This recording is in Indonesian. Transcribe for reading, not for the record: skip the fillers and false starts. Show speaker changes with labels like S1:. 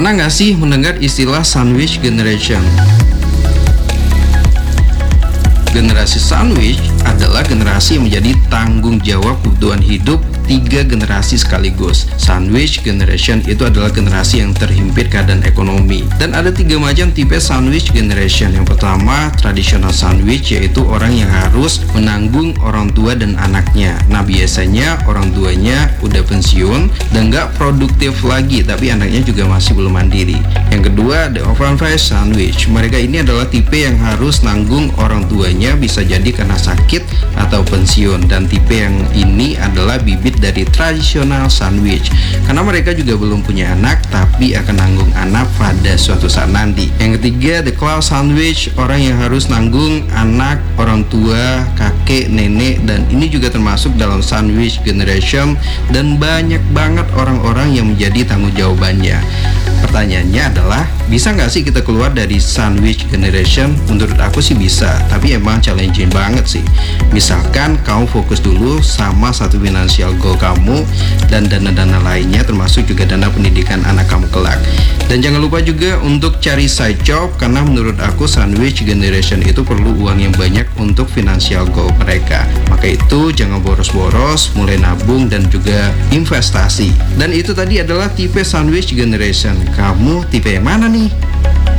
S1: Pernah nggak sih mendengar istilah sandwich generation? Generasi sandwich adalah generasi yang menjadi tanggung jawab kebutuhan hidup 3 generasi sekaligus. Sandwich generation itu adalah generasi yang terhimpit keadaan ekonomi. Dan ada 3 macam tipe sandwich generation. Yang pertama, traditional sandwich, yaitu orang yang harus menanggung orang tua dan anaknya. Nah, biasanya orang tuanya udah pensiun dan nggak produktif lagi, tapi anaknya juga masih belum mandiri. Yang kedua, the orphan phase sandwich. Mereka ini adalah tipe yang harus nanggung orang tuanya, bisa jadi karena sakit atau pensiun. Dan tipe yang ini adalah bibit dari tradisional sandwich, karena mereka juga belum punya anak tapi akan nanggung anak pada suatu saat nanti. Yang ketiga, the cloud sandwich, orang yang harus nanggung anak, orang tua, kakek, nenek, dan ini juga termasuk dalam sandwich generation dan banyak banget orang-orang yang menjadi tanggung jawabannya. Pertanyaannya adalah, bisa nggak sih kita keluar dari sandwich generation? Menurut aku sih bisa, tapi emang challenging banget sih. Misalkan kamu fokus dulu sama satu financial goal kamu dan dana-dana lainnya, termasuk juga dana pendidikan anak kamu kelak. Dan jangan lupa juga untuk cari side job, karena menurut aku sandwich generation itu perlu uang yang banyak untuk financial goal mereka. Maka itu jangan boros-boros, mulai nabung dan juga investasi. Dan itu tadi adalah tipe sandwich generation. Kamu tipe yang mana nih?